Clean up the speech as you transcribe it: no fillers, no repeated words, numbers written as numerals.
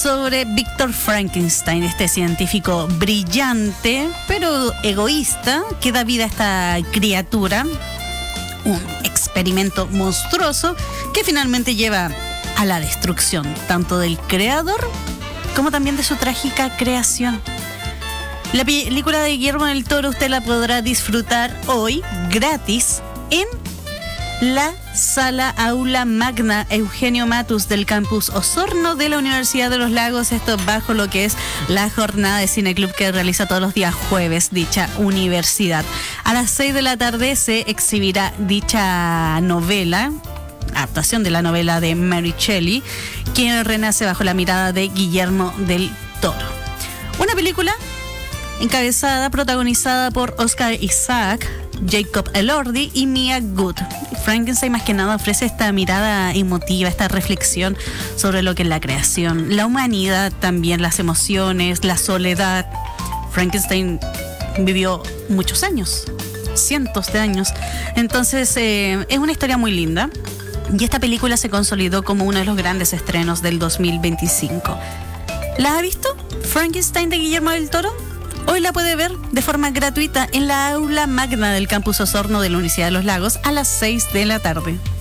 sobre Víctor Frankenstein, este científico brillante, pero egoísta, que da vida a esta criatura, un experimento monstruoso que finalmente lleva a la destrucción, tanto del creador como también de su trágica creación. La película de Guillermo del Toro usted la podrá disfrutar hoy gratis en la Sala Aula Magna Eugenio Matus del Campus Osorno de la Universidad de los Lagos, esto bajo lo que es la jornada de Cineclub que realiza todos los días jueves dicha universidad. A las 6 de la tarde se exhibirá dicha novela, adaptación de la novela de Mary Shelley, quien renace bajo la mirada de Guillermo del Toro. Una película encabezada, protagonizada por Oscar Isaac, Jacob Elordi y Mia Goth. Frankenstein más que nada ofrece esta mirada emotiva, esta reflexión sobre lo que es la creación, la humanidad también, las emociones, la soledad. Frankenstein vivió muchos años, cientos de años, entonces es una historia muy linda y esta película se consolidó como uno de los grandes estrenos del 2025. ¿La ha visto? Frankenstein de Guillermo del Toro. Hoy la puede ver de forma gratuita en la aula magna del Campus Osorno de la Universidad de los Lagos a las 6 de la tarde.